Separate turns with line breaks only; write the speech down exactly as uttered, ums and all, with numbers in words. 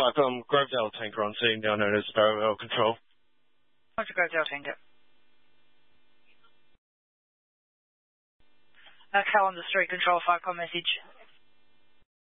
five, um, Grovedale tanker on scene, now known as Barrowell Control.
Roger, Grovedale tanker. Uh, Cal on the street, control five, com message.